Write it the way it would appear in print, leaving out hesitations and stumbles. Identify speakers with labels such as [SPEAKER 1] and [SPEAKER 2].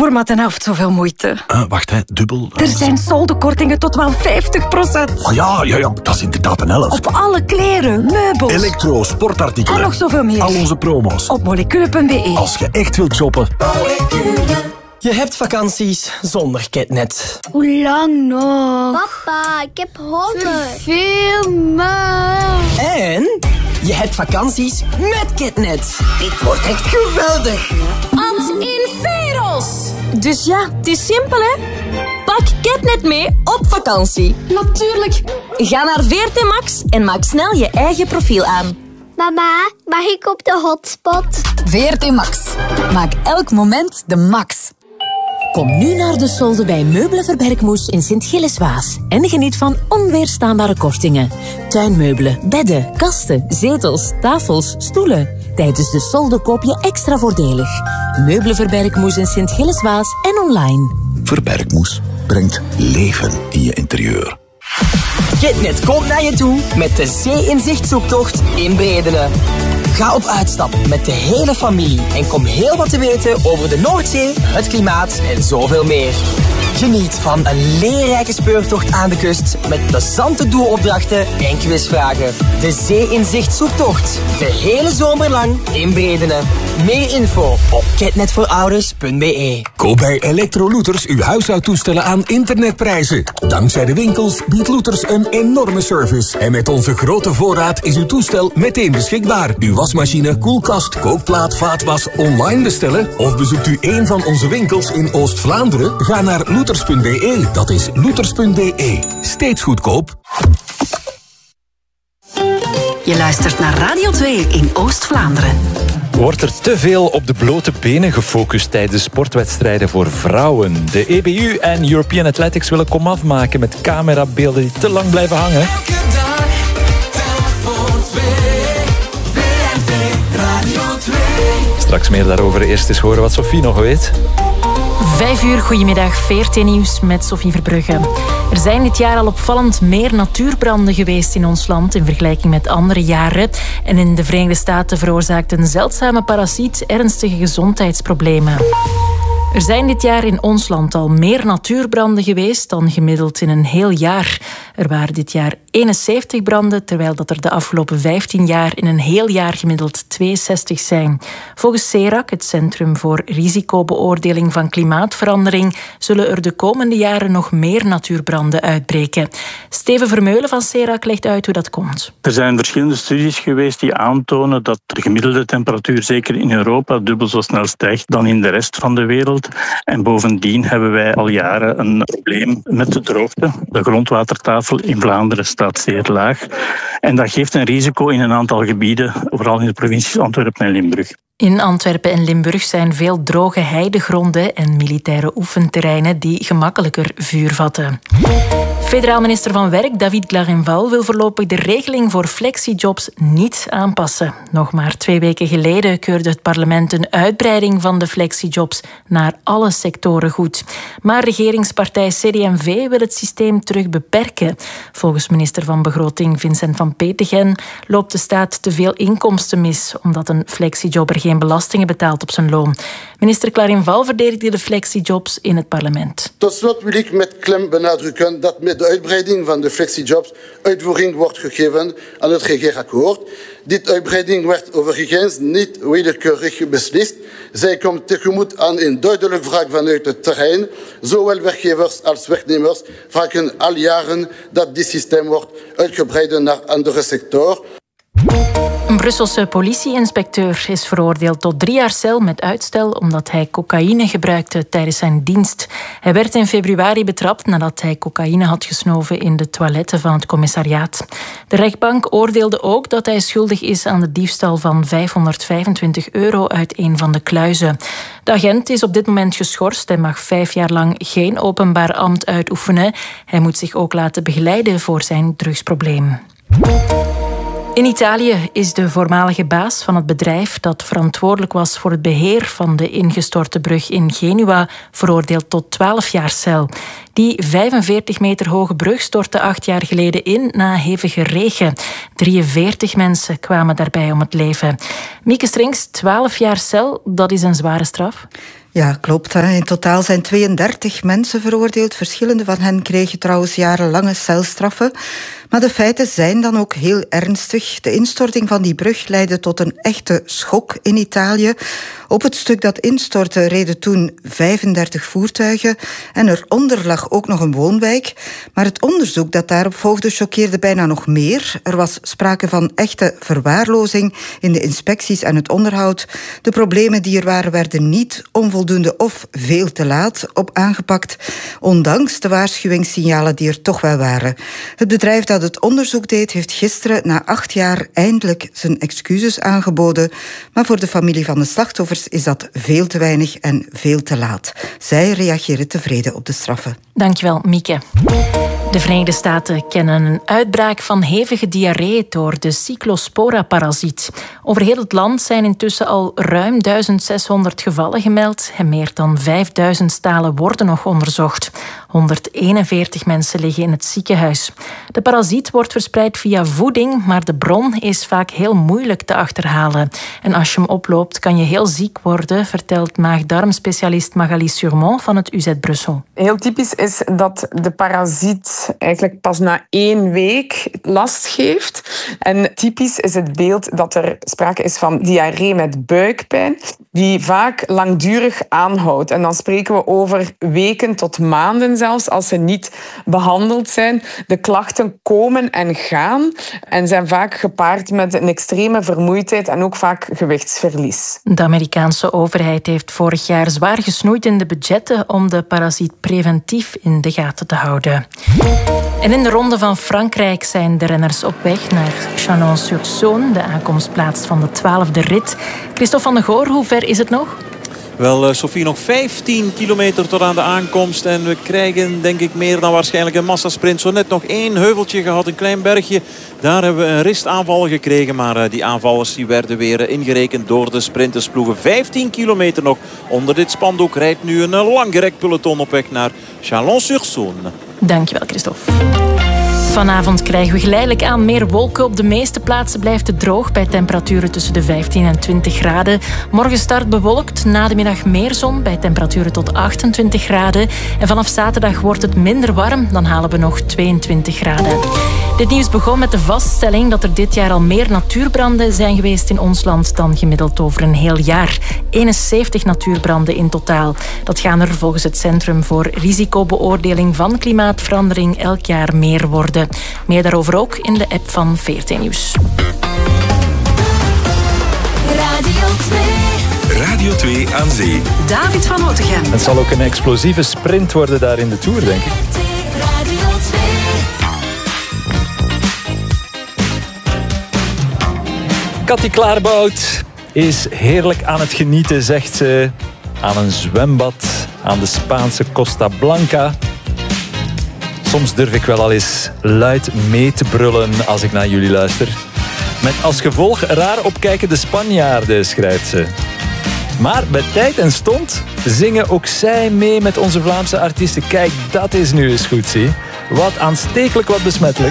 [SPEAKER 1] voor maar de helft zoveel moeite.
[SPEAKER 2] Wacht, hè, dubbel.
[SPEAKER 1] Er zijn soldekortingen tot wel 50%.
[SPEAKER 2] Ja, dat is inderdaad een helft.
[SPEAKER 1] Op alle kleren, meubels.
[SPEAKER 2] Elektro, sportartikelen.
[SPEAKER 1] En nog zoveel meer.
[SPEAKER 2] Al onze promo's.
[SPEAKER 1] Op molecule.be.
[SPEAKER 2] Als je echt wilt shoppen.
[SPEAKER 3] Je hebt vakanties zonder Ketnet.
[SPEAKER 4] Hoe lang nog? Papa, ik heb honger. Veel maar.
[SPEAKER 3] En je hebt vakanties met Ketnet. Dit wordt echt geweldig.
[SPEAKER 5] Ans in Veros. Dus ja, het is simpel, hè? Pak Ketnet mee op vakantie. Natuurlijk. Ga naar VRT Max en maak snel je eigen profiel aan.
[SPEAKER 4] Mama, mag ik op de hotspot?
[SPEAKER 6] VRT Max. Maak elk moment de max. Kom nu naar de solde bij Meubelen in Sint-Gilles-Waas en geniet van onweerstaanbare kortingen. Tuinmeubelen, bedden, kasten, zetels, tafels, stoelen. Tijdens de solde koop je extra voordelig. Meubelen in Sint-Gilles-Waas en online.
[SPEAKER 2] Verbergmoes brengt leven in je interieur.
[SPEAKER 3] Ketnet komt naar je toe met de Zee-inzicht-zoektocht in Bredene. Ga op uitstap met de hele familie en kom heel wat te weten over de Noordzee, het klimaat en zoveel meer. Geniet van een leerrijke speurtocht aan de kust met plezante doelopdrachten en quizvragen. De Zee-inzicht-zoektocht. De hele zomer lang in Bredene. Meer info op ketnetvoorouders.be.
[SPEAKER 7] Koop bij Electro-Looters uw huishoudtoestellen aan internetprijzen. Dankzij de winkels biedt Looters een enorme service. En met onze grote voorraad is uw toestel meteen beschikbaar. Uw wasmachine, koelkast, kookplaat, vaatwas online bestellen? Of bezoekt u een van onze winkels in Oost-Vlaanderen? Ga naar looters.be. Dat is looters.be. Steeds goedkoop.
[SPEAKER 6] Je luistert naar Radio 2 in Oost-Vlaanderen.
[SPEAKER 8] Wordt er te veel op de blote benen gefocust tijdens sportwedstrijden voor vrouwen? De EBU en European Athletics willen komaf maken met camerabeelden die te lang blijven hangen. Straks meer daarover. Eerst eens horen wat Sophie nog weet.
[SPEAKER 9] 5 uur, goedemiddag, VRT Nieuws met Sophie Verbrugge. Er zijn dit jaar al opvallend meer natuurbranden geweest in ons land in vergelijking met andere jaren. En in de Verenigde Staten veroorzaakt een zeldzame parasiet ernstige gezondheidsproblemen. Er zijn dit jaar in ons land al meer natuurbranden geweest dan gemiddeld in een heel jaar. Er waren dit jaar 71 branden, terwijl dat er de afgelopen 15 jaar in een heel jaar gemiddeld 62 zijn. Volgens CERAC, het Centrum voor Risicobeoordeling van Klimaatverandering, zullen er de komende jaren nog meer natuurbranden uitbreken. Steven Vermeulen van CERAC legt uit hoe dat komt.
[SPEAKER 10] Er zijn verschillende studies geweest die aantonen dat de gemiddelde temperatuur, zeker in Europa, dubbel zo snel stijgt dan in de rest van de wereld. En bovendien hebben wij al jaren een probleem met de droogte. De grondwatertafel in Vlaanderen staat zeer laag. En dat geeft een risico in een aantal gebieden, vooral in de provincies Antwerpen en Limburg.
[SPEAKER 9] In Antwerpen en Limburg zijn veel droge heidegronden en militaire oefenterreinen die gemakkelijker vuur vatten. Federaal minister van Werk David Clarenval wil voorlopig de regeling voor flexijobs niet aanpassen. Nog maar 2 weken geleden keurde het parlement een uitbreiding van de flexijobs naar alle sectoren goed. Maar regeringspartij CD&V wil het systeem terug beperken. Volgens minister van Begroting Vincent van Petegem loopt de staat te veel inkomsten mis, omdat een flexijobber geen belastingen betaalt op zijn loon. Minister Clarenval verdedigde de flexijobs in het parlement.
[SPEAKER 11] Tot slot wil ik met klem benadrukken dat met de uitbreiding van de flexijobs uitvoering wordt gegeven aan het regeerakkoord. Dit uitbreiding werd overigens niet willekeurig beslist. Zij komt tegemoet aan een duidelijke vraag vanuit het terrein. Zowel werkgevers als werknemers vragen al jaren dat dit systeem wordt uitgebreid naar andere sectoren.
[SPEAKER 9] Een Brusselse politieinspecteur is veroordeeld tot 3 jaar cel met uitstel omdat hij cocaïne gebruikte tijdens zijn dienst. Hij werd in februari betrapt nadat hij cocaïne had gesnoven in de toiletten van het commissariaat. De rechtbank oordeelde ook dat hij schuldig is aan de diefstal van €525 uit een van de kluizen. De agent is op dit moment geschorst en mag 5 jaar lang geen openbaar ambt uitoefenen. Hij moet zich ook laten begeleiden voor zijn drugsprobleem. In Italië is de voormalige baas van het bedrijf dat verantwoordelijk was voor het beheer van de ingestorte brug in Genua veroordeeld tot 12 jaar cel. Die 45 meter hoge brug stortte 8 jaar geleden in na hevige regen. 43 mensen kwamen daarbij om het leven. Mieke Strings, 12 jaar cel, dat is een zware straf.
[SPEAKER 12] Ja, klopt. In totaal zijn 32 mensen veroordeeld. Verschillende van hen kregen trouwens jarenlange celstraffen. Maar de feiten zijn dan ook heel ernstig. De instorting van die brug leidde tot een echte schok in Italië. Op het stuk dat instortte reden toen 35 voertuigen en eronder lag ook nog een woonwijk. Maar het onderzoek dat daarop volgde choqueerde bijna nog meer. Er was sprake van echte verwaarlozing in de inspecties en het onderhoud. De problemen die er waren werden niet onvoldoende of veel te laat op aangepakt, ondanks de waarschuwingssignalen die er toch wel waren. Het bedrijf dat het onderzoek deed, heeft gisteren na 8 jaar eindelijk zijn excuses aangeboden. Maar voor de familie van de slachtoffers is dat veel te weinig en veel te laat. Zij reageren tevreden op de straffen.
[SPEAKER 9] Dankjewel, Mieke. De Verenigde Staten kennen een uitbraak van hevige diarree door de Cyclospora-parasiet. Over heel het land zijn intussen al ruim 1600 gevallen gemeld en meer dan 5000 stalen worden nog onderzocht. 141 mensen liggen in het ziekenhuis. De parasiet wordt verspreid via voeding, maar de bron is vaak heel moeilijk te achterhalen. En als je hem oploopt, kan je heel ziek worden, vertelt maag-darmspecialist Magali Surmont van het UZ Brussel.
[SPEAKER 13] Heel typisch is dat de parasiet eigenlijk pas na 1 week last geeft. En typisch is het beeld dat er sprake is van diarree met buikpijn, die vaak langdurig aanhoudt. En dan spreken we over weken tot maanden zelfs, als ze niet behandeld zijn. De klachten komen en gaan en zijn vaak gepaard met een extreme vermoeidheid en ook vaak gewichtsverlies.
[SPEAKER 9] De Amerikaanse overheid heeft vorig jaar zwaar gesnoeid in de budgetten om de parasiet preventief in de gaten te houden. En in de Ronde van Frankrijk zijn de renners op weg naar Chalon-sur-Saône, de aankomstplaats van de 12e rit. Christophe van de Goor, hoe ver is het nog?
[SPEAKER 14] Wel, Sophie, nog 15 kilometer tot aan de aankomst. En we krijgen, denk ik, meer dan waarschijnlijk een massasprint. Zo net nog 1 heuveltje gehad, een klein bergje. Daar hebben we een ristaanval gekregen. Maar die aanvallers die werden weer ingerekend door de sprintersploegen. 15 kilometer nog. Onder dit spandoek rijdt nu een langgerekt peloton op weg naar Chalon-sur-Saône.
[SPEAKER 9] Dankjewel, Christophe. Vanavond krijgen we geleidelijk aan meer wolken. Op de meeste plaatsen blijft het droog bij temperaturen tussen de 15 en 20 graden. Morgen start bewolkt, na de middag meer zon bij temperaturen tot 28 graden. En vanaf zaterdag wordt het minder warm, dan halen we nog 22 graden. Dit nieuws begon met de vaststelling dat er dit jaar al meer natuurbranden zijn geweest in ons land dan gemiddeld over een heel jaar. 71 natuurbranden in totaal. Dat gaan er volgens het Centrum voor Risicobeoordeling van Klimaatverandering elk jaar meer worden. Meer daarover ook in de app van VRT Nieuws.
[SPEAKER 7] Radio 2 aan zee.
[SPEAKER 1] David van Otegem.
[SPEAKER 8] Het zal ook een explosieve sprint worden daar in de Tour, denk ik. Cathy Klaarbout is heerlijk aan het genieten, zegt ze. Aan een zwembad, aan de Spaanse Costa Blanca. Soms durf ik wel al eens luid mee te brullen als ik naar jullie luister. Met als gevolg raar opkijkende Spanjaarden, schrijft ze. Maar bij tijd en stond zingen ook zij mee met onze Vlaamse artiesten. Kijk, dat is nu eens goed, zie. Wat aanstekelijk, wat besmettelijk.